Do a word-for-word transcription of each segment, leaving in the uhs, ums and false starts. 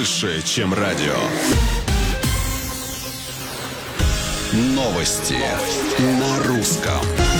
больше, чем радио. Новости на русском.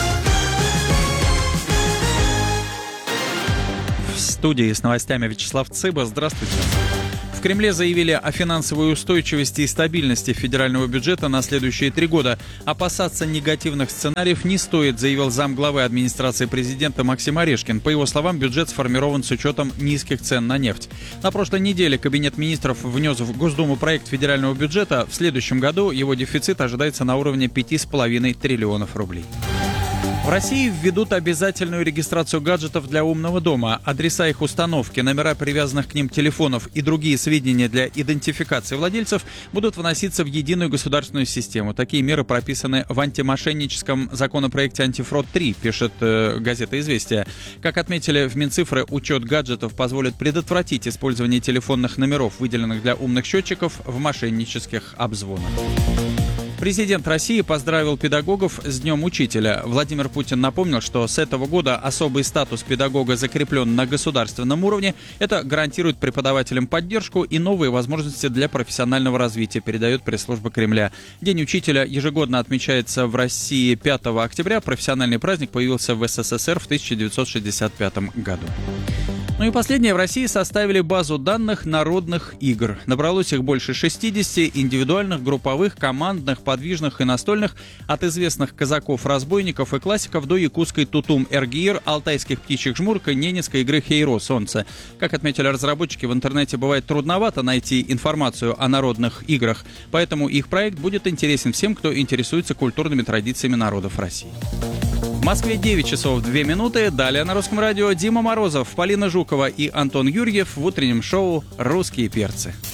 В студии с новостями Вячеслав Цыба. Здравствуйте. В Кремле заявили о финансовой устойчивости и стабильности федерального бюджета на следующие три года. Опасаться негативных сценариев не стоит, заявил замглавы администрации президента Максим Орешкин. По его словам, бюджет сформирован с учетом низких цен на нефть. На прошлой неделе Кабинет министров внес в Госдуму проект федерального бюджета. В следующем году его дефицит ожидается на уровне пяти с половиной триллионов рублей. В России введут обязательную регистрацию гаджетов для умного дома. Адреса их установки, номера привязанных к ним телефонов и другие сведения для идентификации владельцев будут вноситься в единую государственную систему. Такие меры прописаны в антимошенническом законопроекте «Антифрод три», пишет э, газета «Известия». Как отметили в Минцифры, учет гаджетов позволит предотвратить использование телефонных номеров, выделенных для умных счетчиков, в мошеннических обзвонах. Президент России поздравил педагогов с Днем Учителя. Владимир Путин напомнил, что с этого года особый статус педагога закреплен на государственном уровне. Это гарантирует преподавателям поддержку и новые возможности для профессионального развития, передает пресс-служба Кремля. День Учителя ежегодно отмечается в России пятого октября. Профессиональный праздник появился в СССР в тысяча девятьсот шестьдесят пятом году. Ну и последнее, в России составили базу данных народных игр. Набралось их больше шестидесяти: индивидуальных, групповых, командных, подвижных и настольных, от известных казаков-разбойников и классиков до якутской Тутум-Эргиир, алтайских птичьих жмурок и ненецкой игры Хейро Солнце. Как отметили разработчики, в интернете бывает трудновато найти информацию о народных играх, поэтому их проект будет интересен всем, кто интересуется культурными традициями народов России. В Москве девять часов две минуты. Далее на Русском радио Дима Морозов, Полина Жукова и Антон Юрьев в утреннем шоу «Русские перцы».